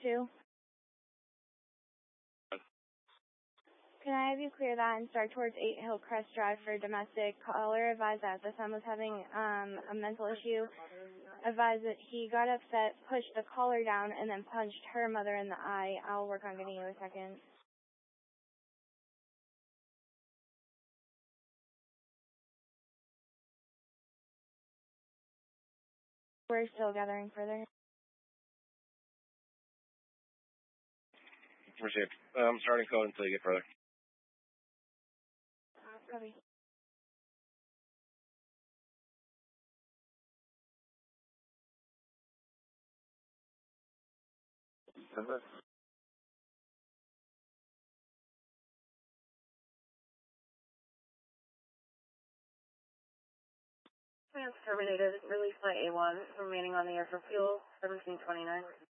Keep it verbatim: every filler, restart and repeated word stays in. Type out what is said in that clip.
two. Can I have you clear that and start towards eight Hillcrest Drive for domestic? Caller advised that the son was having um, a mental issue. Advised that he got upset, pushed the caller down, and then punched her mother in the eye. I'll work on getting you a second. We're still gathering further. Received. I'm starting code until you get further. Copy. Okay. Plans terminated. Release by A one. Remaining on the air for fuel. seventeen twenty-nine.